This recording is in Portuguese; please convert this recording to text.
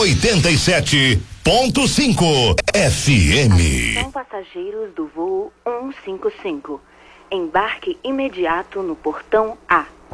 87.5 FM. Atenção passageiros do voo 155. Embarque imediato no portão A.